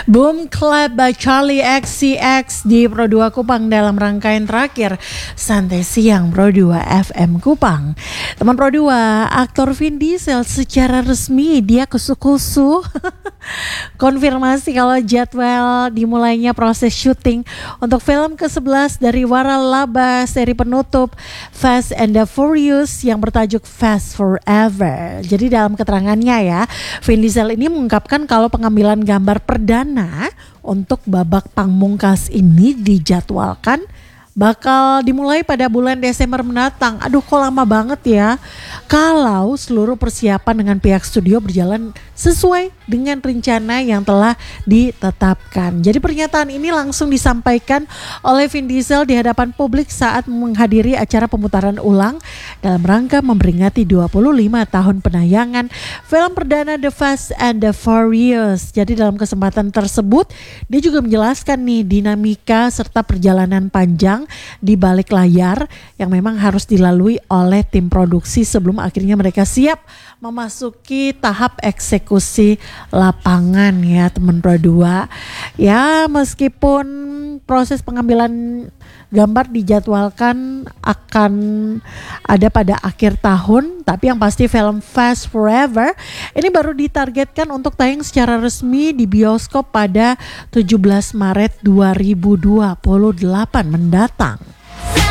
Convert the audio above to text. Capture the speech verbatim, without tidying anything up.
Boom Clap by Charlie X C X di Pro dua Kupang dalam rangkaian terakhir Santai Siang Pro dua F M Kupang. Teman Pro dua, aktor Vin Diesel secara resmi dia kusu-kusu konfirmasi kalau jadwal dimulainya proses syuting untuk film kesebelas dari Waralaba seri penutup Fast and the Furious yang bertajuk Fast Forever. Jadi dalam keterangannya ya, Vin Diesel ini mengungkapkan kalau pengambilan gambar perdana untuk babak pamungkas ini dijadwalkan bakal dimulai pada bulan Desember mendatang. Aduh, kok lama banget ya. Kalau seluruh persiapan dengan pihak studio berjalan sesuai dengan rencana yang telah ditetapkan. Jadi pernyataan ini langsung disampaikan oleh Vin Diesel di hadapan publik saat menghadiri acara pemutaran ulang dalam rangka memperingati dua puluh lima tahun penayangan film perdana The Fast and the Furious. Jadi dalam kesempatan tersebut dia juga menjelaskan nih dinamika serta perjalanan panjang di balik layar yang memang harus dilalui oleh tim produksi sebelum akhirnya mereka siap memasuki tahap eksekusi lapangan ya teman Pro dua. Ya meskipun proses pengambilan gambar dijadwalkan akan ada pada akhir tahun, tapi yang pasti film Fast Forever ini baru ditargetkan untuk tayang secara resmi di bioskop pada tujuh belas Maret dua ribu dua puluh delapan mendatang.